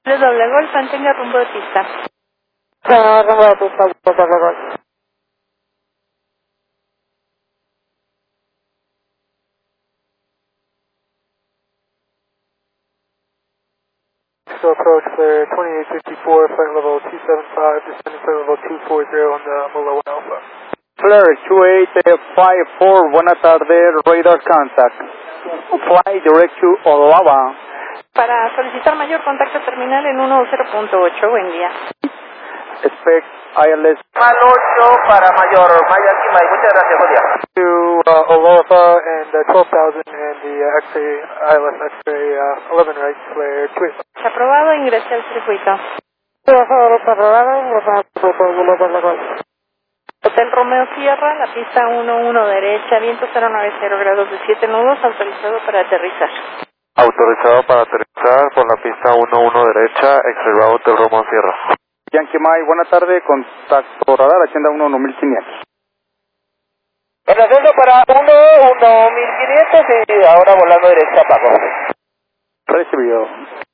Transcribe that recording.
Doble Golf, mantenga rumbo de pista. Rumbo de pista, doble Golf. So approach clear 2854, flight level 275, descending flight level 240 on the Molo Alpha. Flare 2854, buenas tardes, radar contact. Fly direct to Olava. Para solicitar mayor contacto terminal en 10.8, buen día. Expect ILS. Mal 8 para mayor, Maya Kimai, muchas gracias, buen día. To Olava and 12,000 and the X-ray, ILS X-ray 11 right, flare 2. Aprobado, ingrese al circuito. Hotel Romeo Sierra, la pista 11 derecha, viento 090 grados de 7 nudos, autorizado para aterrizar. Autorizado para aterrizar por la pista 11 derecha, X-ray Hotel Romeo Sierra. Yankee Mike, buenas tardes, contacto radar, Hacienda 11500. En ascenso para 11500 y ahora volando derecha a Paco. Recibido.